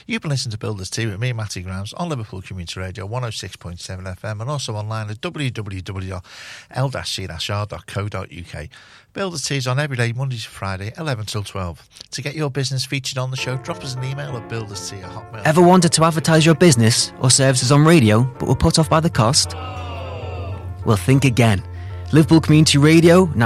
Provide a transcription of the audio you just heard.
You've been listening to Builders Tea with me, Matty Grimes, on Liverpool Community Radio 106.7 FM and also online at www.l-c-r.co.uk. Builders Tea is on every day, Monday to Friday, 11 till 12. To get your business featured on the show, drop us an email at builderstea@hotmail.com. Ever wanted to advertise your business or services on radio but were put off by the cost? Well, think again. Liverpool Community Radio now